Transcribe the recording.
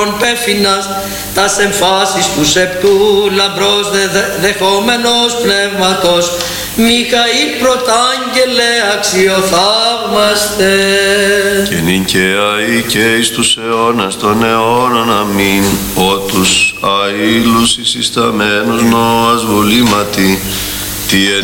εχθρών πέφυνας, τας εμφάσεις του σεπτού λαμπρός δεχόμενος πνεύματος, Μιχαήλ πρωτάγγελε αξιοθαύμαστε. Και νυν και αεί και εις τους αιώνας των αιώνων, αμήν. Ο τους αήλους εισισταμένους Νόας βολήματι, τι εν